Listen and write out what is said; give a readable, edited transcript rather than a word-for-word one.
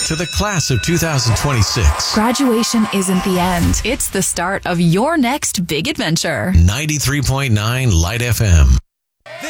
to the class of 2026. Graduation isn't the end. It's the start of your next big adventure. 93.9 Light FM.